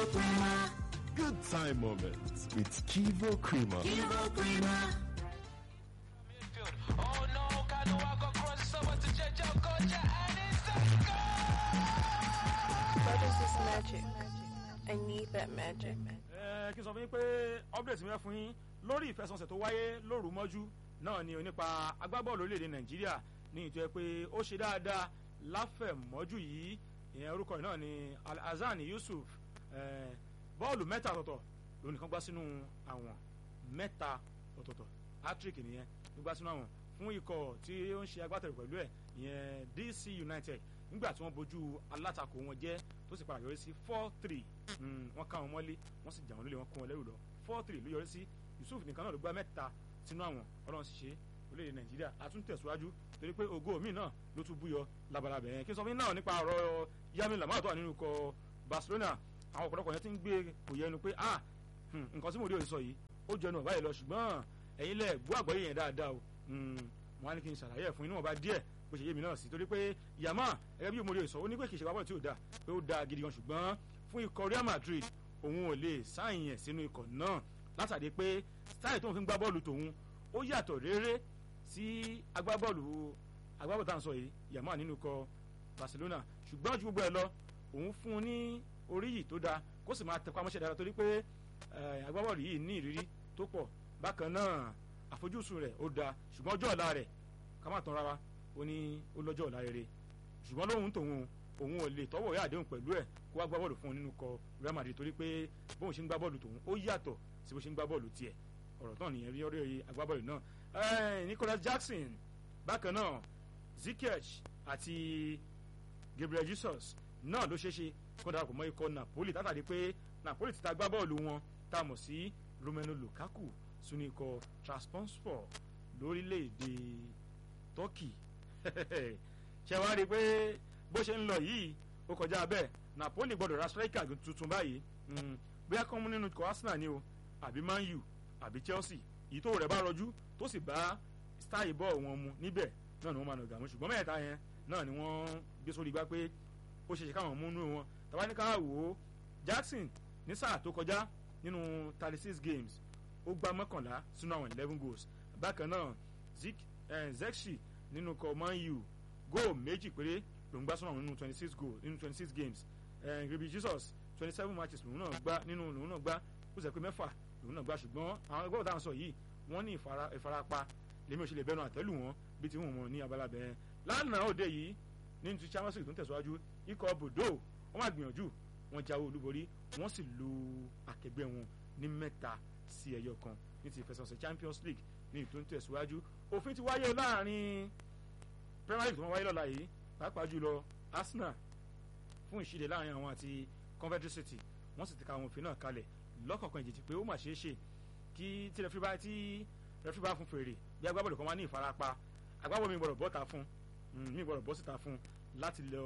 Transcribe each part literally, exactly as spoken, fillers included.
Crema. Good time moments with Kivo Crema. Kivo Crema. Oh no, Kaluwa got cross over to Jejo Koja and it's a goal! What is this magic? I need that magic. ẹ kí n sọ fún yín pé update mi fẹ́ fún yín lórí ìfẹsẹ̀wọnsẹ̀ tó wáyé lóru mọ́jú náà ni nípa agbábọ́ọ̀lù orílẹ̀-èdè Nàìjíríà ní ìtọ́ ẹ pé ó ṣe dáadáa láfẹ̀mọ́jú yìí ìyẹn orúkọ yìí náà ni Alhassan Yusuf bọ́ọ̀lù mẹ́ta ọ̀tọ̀ọ̀tọ̀ ló nìkan gbá sínú àwọn mẹ́ta ọ̀tọ̀ọ̀tọ̀ hat-trick nìyẹn ló gbá sínú àwọn fún ikọ̀ tí ó ń ṣe agbátẹrù pẹ̀lú ẹ̀ ìyẹn D C United nígbà tí wọ́n bojú alátakò wọn jẹ́ tó sì padà yọrí sí four three wọ́n ká wọn mọ́lé wọ́n sì jà wọ́n lólè wọ́n kó wọn lẹ́rù lọ four three ló yọrí sí Yusuf nìkan náà ló gbá mẹ́ta sínú àwọn ọlọ́run sì ṣe orílẹ̀-èdè Nàìjíríà àtúntẹ̀síwájú torí pé ògo mi náà ló tún búyọ labalábẹ̀ yẹn kí n sọ fún yín náà nípa ọ̀rọ̀ Yamin Lamar tó wà nínú ikọ̀ Barcelona àwọn ọ̀pọ̀lọpọ̀ yẹn ti ń gbé kò yẹ ẹnu pé ah nǹkan tí mo rí òye sọ yìí ó jẹnu ọ̀bá yìí lọ ṣùgbọ́n ẹ̀yin lẹ̀ gbọ́ àgbọ́yé yẹn dáadáa o wọ́n á ní kí n ṣàlàyé ẹ̀ fún inú ọba díẹ̀ bó ṣe yé mi náà sí torí pé Yamal ẹgbẹ́ bí mo rí òye sọ ó ní pé kì í ṣe pápá tí ò dáa pé ó dáa gidi gan ṣùgbọ́n fún ikọ̀ Real Madrid òun ò lè sáyìn ẹ̀ sínú ikọ̀ náà látàdé pé stáì tóun fi ń gbá bọ́ọ̀lù tòun ó yàtọ̀ réré sí agbábọ́ọ̀lù agbábọ́ọ̀lù tá à ń sọ yìí Yamal nínú ikọ̀ Barcelona ṣùgbọ́n ju gbogbo ẹ̀ lọ òun fún un ní orí yìí tó dáa kó sì máa tẹpá mọ́ṣẹ́ dáadáa torí pé agbábọ́ọ̀lù yìí ní ìrírí tó pọ̀ bákan náà àfojúsùn rẹ̀ ó dáa ṣùgbọ́n ọjọ́ ọ̀la rẹ̀ ká má tán rárá ó ní ó lọ́jọ́ ọ̀la rere ṣùgbọ́n lóhun tòun òun ò lè tọ́wọ́ ìyá àdéhùn pẹ̀lú ẹ̀ kó wá gbá bọ́ọ̀lù fún un nínú ikọ̀ Real Madrid torí pé bóun ṣe ń gbá bọ́ọ̀lù tòun ó yàtọ̀ sí bó ṣe ń gbá bọ́ọ̀lù tiẹ̀ ọ̀rọ̀ náà nìyẹn rí ọ̀rẹ́ agbábọ́ọ̀lù náà Nicholas Jackson bákan náà Ziyech àti Gabriel Jesus náà ló ṣeéṣe kó darapọ̀ mọ́ ikọ̀ Napoli látàrí pé Napoli ti ta gbá bọ́ọ̀lù wọn tá a mọ̀ sí Romelu Lukaku sínú ikọ̀ Trabzonspor lórílẹ̀‐èdè Turkey ṣe wá rí i pé bó ṣe ń lọ yìí ó kọjá bẹ́ẹ̀ Napoli gbọ́dọ̀ ra striker tuntun báyìí bóyá kọ́mú nínú ikọ̀ Arsenal ni o àbí Man U àbí Chelsea èyí tó rẹ̀ bá rọjú tó sì bá style bọ́ọ̀ wọn mu níbẹ̀ náà ni wọ́n máa nà gàmú ṣùgbọ́n mẹ́ta yẹn náà ni wọ́n gbé sórí gbá pé ó ṣeéṣe káwọn mú nú wọn tàbá ní ká wò ó Jackson ní sáà tó kọjá nínú thirty six games ó gbá mọ́kànlá sínú àwọn eleven goals bákan náà Ziyech nínú ikọ̀ Man U góò méjì péré ló ń gbá sínú àwọn nínú twenty six goals nínú twenty six games Gabriel Jesus twenty seven matches lòun náà gbá nínú lòun náà gbá ó sẹ pé mẹ́fà lòun náà gbá ṣùgbọ́n àwọn ẹgbẹ́ òtá sọ yìí wọ́n ní ìfarapa lèmi ò ṣe lè bẹnu àtẹ́lù wọn bí ti wọ́n mọ̀ ní abala bẹ́ẹ̀ lánàá òde yìí nínú ti Champions League tó ń tẹ̀síwájú ikọ̀ Bordeaux wọ́n máa gbìyànjú wọ́n jáwé olúborí wọ́n sì lu akẹgbẹ́ wọn ní mẹ́ta sí ẹyọ kan ní ti ìfẹsẹ̀wọnsẹ̀ Champions League ní ìtò ń tẹ̀síwájú òfin ti wáyé láàrin Premier League tó wọ́n wáyé lọ́la yìí pàápàá jùlọ Arsenal fún ìṣíde láàrin àwọn àti Coventry City wọ́n sì ti ka àwọn òfin náà kalẹ̀ lọ́kọ̀ọ̀kan ìjì pé ó mà ṣeé ṣe kí tí rẹfúrí bá tí rẹfúrí bá fún fèrè bí agbábọ́ọ̀lù kan wá ní ìfarapa agbábọ́ọ̀lù mi gbọ́dọ̀ bọ́ta fún mi gbọ́dọ̀ bọ́ síta fún láti lọ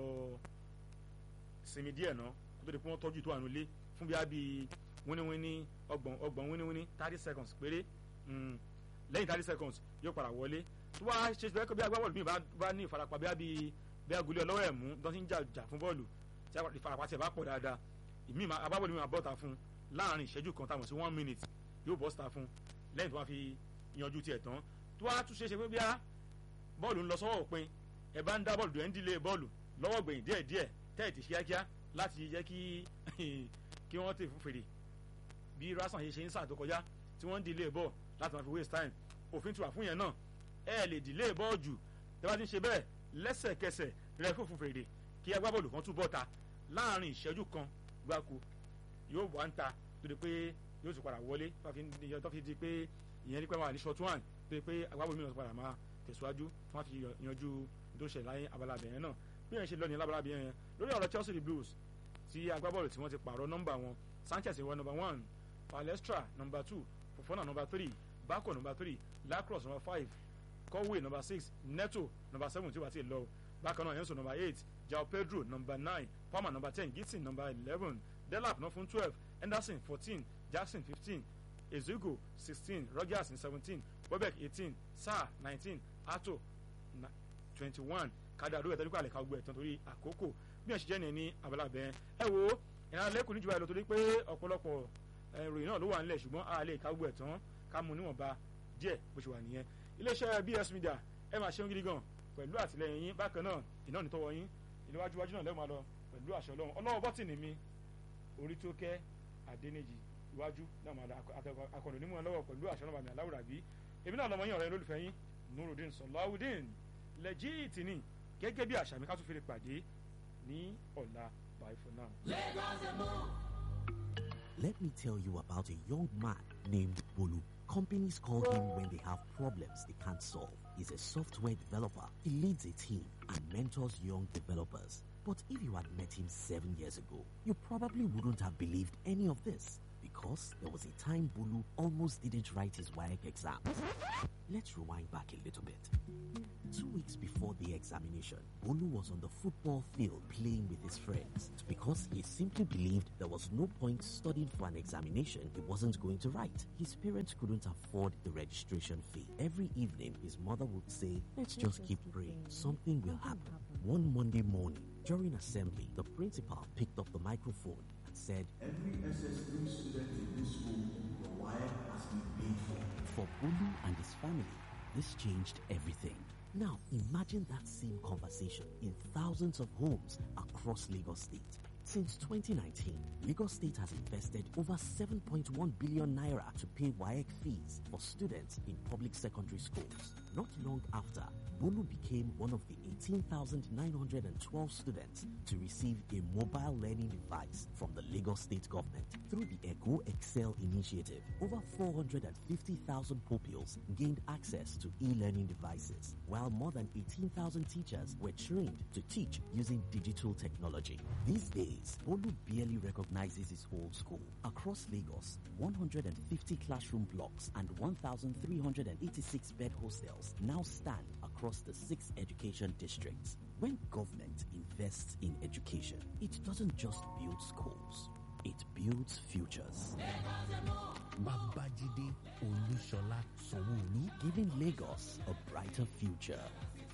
sinmi díẹ̀ náà kó tó di pé wọ́n tọ́jú tó àánú lé fún bí i wíníwíní ọgbọ̀n ọgbọ̀n wíníwíní thirty seconds péré lẹ́yìn thirty seconds yóò padà wọlé tó wá ṣe ṣe bí agbábọ́ọ̀lù mi bá ní ìfarapa bí i bí agolé ọlọ́wọ́ ẹ̀ mú tó ti ń jà fún bọ́ọ̀lù tí ìfarapa tiẹ̀ bá pọ̀ dáadáa ìmí agbábọ́ọ̀lù mi máa bọ́ta fún láàrin ìṣẹ́jú kan táwọn sí one minute yóò bọ́ síta fún lẹ́yìn tó wá fi yanjú tiẹ̀ tán tó wá tún ṣe ṣe pé bí a bọ́ọ̀lù ń lọ sọ́wọ́ òpin ẹ bá ń dá bọ́ọ̀lù ẹ̀ ń dílé bọ́ọ̀lù lọ́wọ́ gbẹ̀yìn díẹ̀ díẹ̀ tẹ́ẹ̀tì kíákíá láti jẹ́ kí kí wọ́n tè fún fèrè bí rasan ṣe ṣe ń sáà tó kọjá tí wọ́n ń dílé bọ́ọ̀ láti máa fi waste time òfin ti wà fún yẹn náà ẹ lè dílé bọ́ọ̀ jù tẹ́ bá ti ń ṣe bẹ́ẹ̀ lẹ́sẹ̀kẹsẹ̀ rẹ fún fún fèrè kí agbábọ́ọ̀lù kan tún bọ́ta láàrin ìṣẹ́jú kan gbáko yóò wá ń ta tó di pé yóò tún padà wọlé tó fi di pé ìyẹn ní pẹ́ máa ní short one tó di pé agbábọ́ọ̀lù mìíràn padà máa tẹ̀síwájú tó máa fi yanjú tó ṣẹlẹ̀ láyé abala bẹ̀yẹn náà bí yẹn ṣe lọ ní abala bẹ̀yẹn lórí ọ̀rọ̀ Chelsea Blues tí agbábọ́ọ̀lù tí wọ́n ti pààrọ̀ nọ́mbà wọn Sanchez wọ nọ́mbà one Palestra nọ́mbà two Fofana nọ́mbà three Bako nọ́mbà three Lacrosse nọ́mbà five Conway nọ́mbà six Neto nọ́mbà seven tí wàá ti lọ bákan náà Enzo nọ́mbà eight João Pedro nọ́mbà nine Palmer nọ́mbà ten Gibson nọ́mbà eleven Delap náà fún twelve Henderson fourteen Jackson fifteen Ezugo sixteen Rogers seventeen Bobek eighteen Sarr nineteen Ato twenty-one kádà àdúgbò ẹ̀tẹ́dúkọ̀ àlẹ́ká gbogbo ẹ̀tàn torí àkókò bí wọ́n ṣe jẹ́ ní abala bẹ́ẹ̀ ẹ wo ìran lẹ́kùn níjọba ìlú torí pé ọ̀pọ̀lọpọ̀ ìròyìn náà ló wà nílẹ̀ ṣùgbọ́n a lè ká gbogbo ẹ̀ tán ká mú níwọ̀nba díẹ̀ bó ṣe wà nìyẹn. iléeṣẹ́ B S Media ẹ máa ṣeun gidi gan pẹ̀lú àtìlẹyìn yín bákan náà iná nítọ́wọ́ yín ìléwájúwájú náà lẹ́ẹ̀ máa lọ pẹ̀lú àṣẹ ọlọ́run ọlọ́wọ́ bọ́tìnì mi orí tó kẹ́ Adéníjì iwájú náà máa lọ akọ̀nà onímọ̀ lọ́wọ́ pẹ̀lú àṣẹ ọlọ́run àmì aláwùrà bí èmi náà lọ́mọ yín ọ̀rẹ́ lólùfẹ́ yín Nurudeen Sọláwùdín lẹ́jìtì ni gẹ́gẹ́ bí àṣà mi ká tún fi lè pàdé ní ọ̀la. Bye for now. Let me tell you about a young man named Bolu. Companies call him when they have problems they can't solve. He's a software developer. He leads a team and mentors young developers. But if you had met him seven years ago, you probably wouldn't have believed any of this, because there was a time Bolu almost didn't write his W A E C exam. Let's rewind back a little bit. Two weeks before the examination, Bolu was on the football field playing with his friends because he simply believed there was no point studying for an examination he wasn't going to write. His parents couldn't afford the registration fee. Every evening, his mother would say, "Let's just keep praying. Something will happen." One Monday morning, during assembly, the principal picked up the microphone and said, "Every S S three student in this school, the W A E C has been paid for." For Bolu and his family, this changed everything. Now, imagine that same conversation in thousands of homes across Lagos State. Since twenty nineteen, Lagos State has invested over seven point one billion naira to pay W A E C fees for students in public secondary schools. Not long after, Bolu became one of the eighteen thousand nine hundred twelve students to receive a mobile learning device from the Lagos State government. Through the Ego Excel initiative, over four hundred fifty thousand pupils gained access to e-learning devices, while more than eighteen thousand teachers were trained to teach using digital technology. These days, Bolu barely recognizes his whole school. Across Lagos, one hundred fifty classroom blocks and one thousand three hundred eighty-six bed hostels now stand across the six education districts. When government invests in education, it doesn't just build schools, it builds futures. Babajide Olushola Sanwo-Olu, giving Lagos a brighter future.